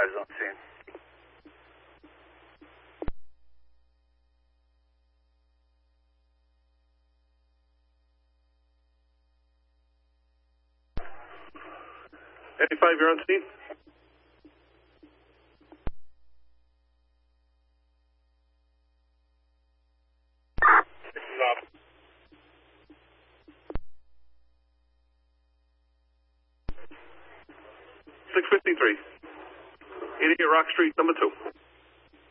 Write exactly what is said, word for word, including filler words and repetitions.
eyes on scene. eighty-five, you're on scene. This is off. six fifty-three. eighty-eight Rock Street, number two.